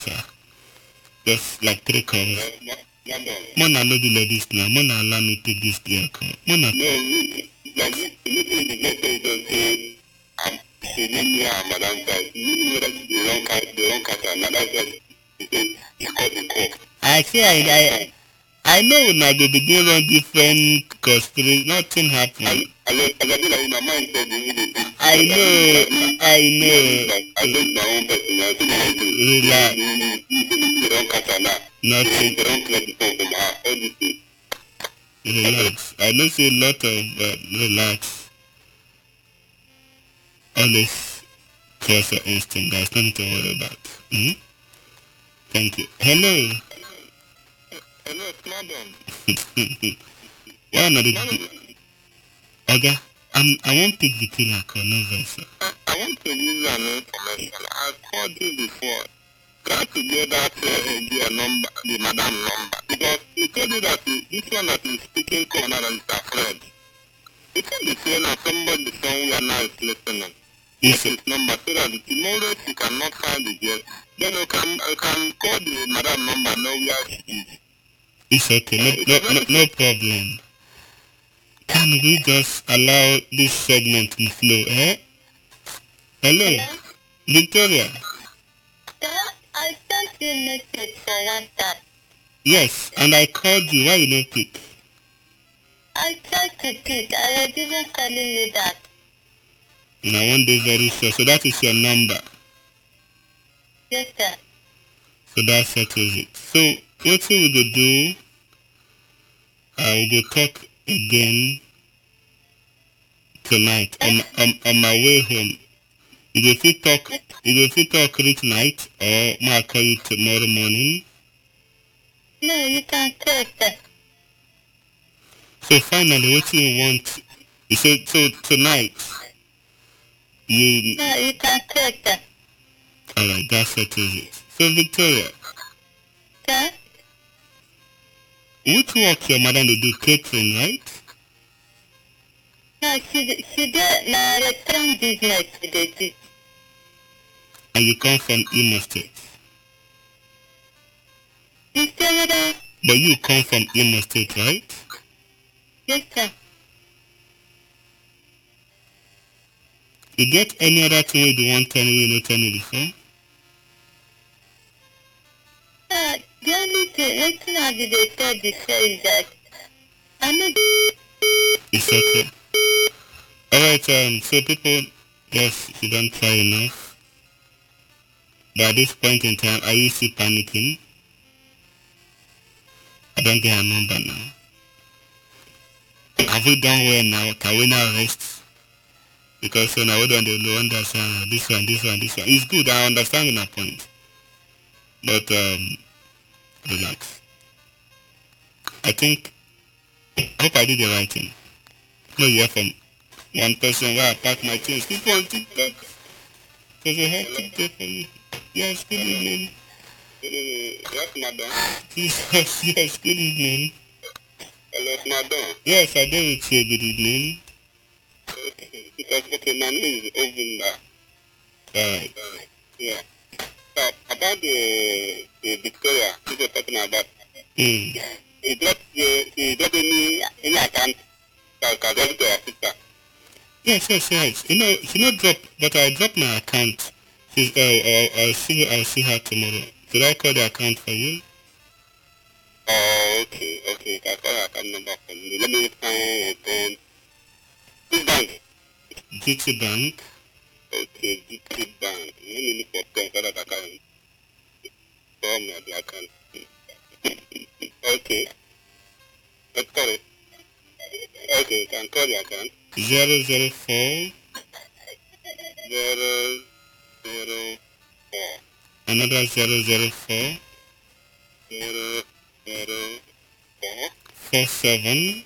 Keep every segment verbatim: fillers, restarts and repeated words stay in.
sir. Just like three calls. Mona no do like this now. Mona allow me to take this girl call. Mona. No, you, like, you, you need to make it don't say, I'm sitting here, madam, sir. You know that they don't catch, they don't catch another person. You call the cook. I say I, I, I know when I go begin on different conspiracy, nothing happened. I, I, I, I feel like my mind said you need to. I know, I know. I think my own personality. Relax. They don't catch another. Nothing. They don't clear the phone from her. Everything. Relax. I know say a lot of uh, relax. Always trust your instinct. There's nothing to worry about. Mm-hmm. Thank you. Hello. Hello, madam. Why not the Okay. I'm, I won't pick Victoria call, no vessel. I, I want to use an information. I've called you before. Try to get that uh, the number, the madam number. Because he told you that he, this one that is speaking corner is a friend. It can be saying that somebody somewhere now is listening. Yes, Get his number so that tomorrow she cannot find the girl. Then you can, you can call the madam number now where she is. it's okay, no, no, no, no problem. Can we just allow this segment to flow, eh? Hello? Hello? Victoria? Sir, I sent you a message like that. Yes, and I called you. Why you not pick? I tried to pick. I didn't tell you that. And I want this very sure. So that is your number. Yes, sir. So that settles it. So what we will do, I will talk again tonight on, on, on my way home. You will fit talk you will fit talk tonight or may call you tomorrow morning. No, you can take that. So finally what you want you say so tonight you No, you can take that. alright, that settles it. So Victoria, Sir? which work your mother to do catering, right? No, she, she did my restaurant business she did. And you come from Imo State. You say that? But you come from Imo State, right? Yes, sir. You get any other thing you want to tell me you not tell me before? Uh, the only thing, the thing I did say before is that I know It's okay. Alright, um, so people, yes, you don't try enough. But at this point in time, are you still panicking? I don't get her number now. Have we done well now? Can we now rest? Because so now we don't know understand this one, this one, this one. It's good, I understand your point. But um relax. I think I hope I did the right thing. No, you hear from one person where I pack my things. People on TikTok. There's a hectic day for you. Yes, good evening. Yes, madam. Yes, yes, good evening. Hello, madam. Yes, I did with you. Good evening. Okay, because, okay, my name is Ovinda. Alright. Uh, yeah. So, about the, the Victoria, people talking about, Mm. he got, he, he got any, any account that can help to your sister. Yes, yes, yes. You know, she not drop, but I dropped my account. She's, uh, uh, I'll see, I'll see her tomorrow. Should I call the account for you? Oh, okay, okay. I call her account number for me. Let me find it then. Which bank? Dixie Bank. Okay, G T Bank. Let me look for ten, that account. Call me at the account. Okay. Let's call it. Okay, can call the account. Zero zero four. Zero, zero, four. Another zero zero four. Zero, zero, four. Four seven.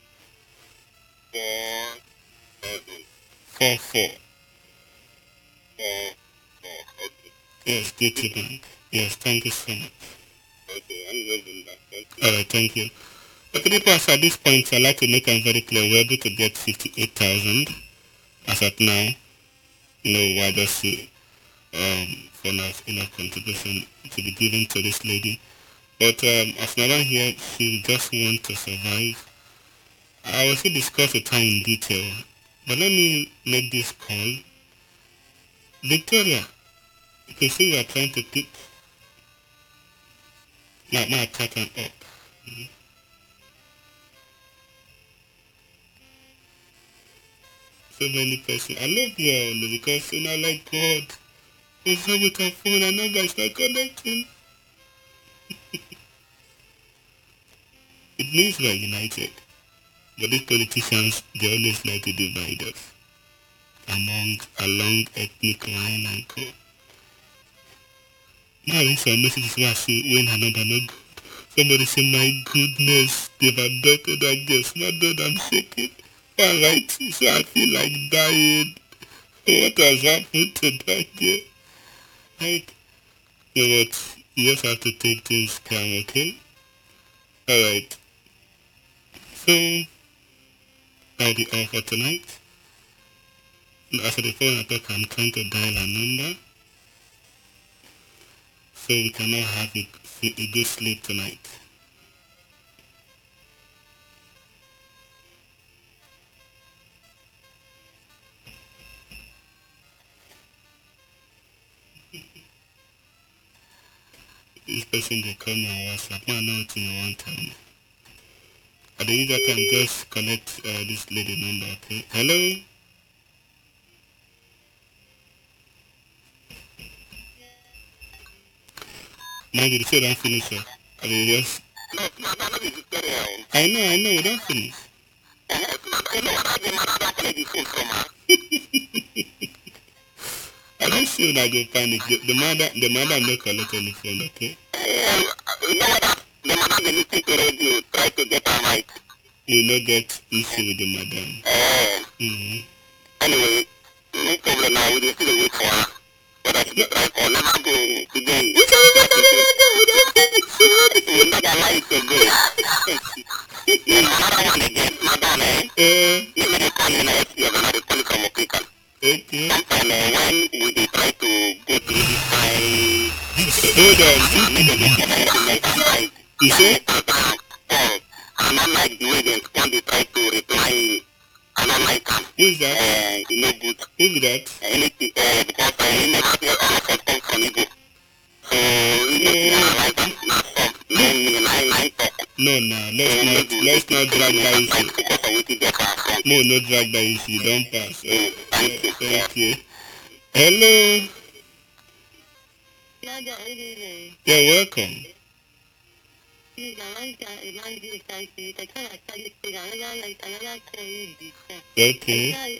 Four, seven, Four four. four, four. Okay, Yes, Dixie Bank. Yes, thank you so much. okay. I'm using that. Thank you. Alright, thank you. Okay, people, as at this point, I'd like to make it very clear. We're able to get fifty-eight thousand as at now. You know, why just see um, for enough, enough contribution to be given to this lady. But um, as Madam here, she just want to survive. I will still discuss the time in detail. But let me make this call. Victoria, you can see we are trying to pick my, my pattern up. Mm-hmm. So many persons. I love you all because you know, like God. What's up with our phone? Our number is not connecting. It means we are united. But these politicians, they always like to divide us among along ethnic line and co. Now in some messages where I see when her number not good. Somebody say, my goodness, they've abducted that girl. Smart dog, I'm shaking. Alright, so I feel like dying. What has happened to that girl? Like, you know what? You just have to take things calm, okay? Alright. So, that'll be all for tonight. After the phone I talk, I'm trying to dial a number. So we can all have a, a good sleep tonight. This person they call me on WhatsApp. I know what you want to tell me. At the user time, just connect uh, this lady number, okay? Hello? Maggie, say don't finish her. I mean, just... No, no, no, no, it's very well. I know, I know, we don't finish. Yes, no, I know what the man that played the phone from her. I don't see when I go panic. The, the mother, the mother no collect any phone, okay? Um, you know that the man that listen to radio try to get her right. You no get issue with the madam. Uh, Mm-hmm. anyway, no problem now, we just still wait for her. But I should try for let her go today. We can get the madam without finish. We never like to go. The another one again, madam, eh? Uh, You may call you now, you have another call from Okika. okay. Sometime uh, when we dey try to go through this kind... Hold on. You say? I don't like the way they when they try to reply. I don't like them. Who's that? Uh, you know good. Who's that? Anything, uh, because uh, you never hear all of us come from Igbo. So, you know, I like them. Not some. Then, me and I like them. No, no, let's not, let's not drag that issue. No, no drag that issue. Don't pass. Uh, Thank you. thank you. Hello. You're welcome. Okay.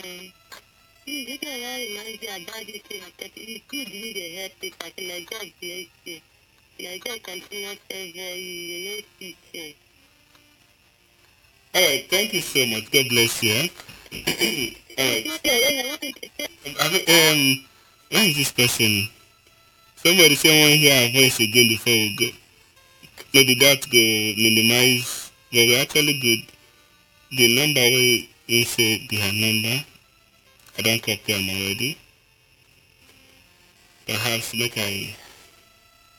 Alright, thank you so much. God bless you. Alright. Um, where is this person? Somebody say I want to hear our voice again before we go. No, did that go minimize? But we're actually good. The number we you say the her number. I don't copy them already. Perhaps look I